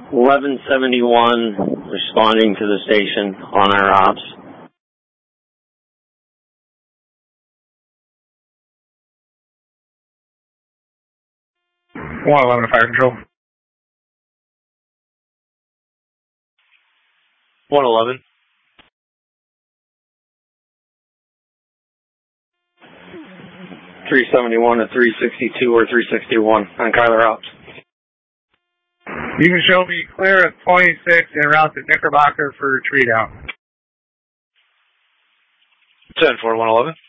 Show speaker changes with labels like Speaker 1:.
Speaker 1: 1171 responding to the station on our ops.
Speaker 2: 111 to Fire Control.
Speaker 3: 111.
Speaker 1: 371 to 362 or 361 on Kyler Ops.
Speaker 2: You can show me clear at 26 and route to Knickerbocker for tree down.
Speaker 3: 10-4, 111.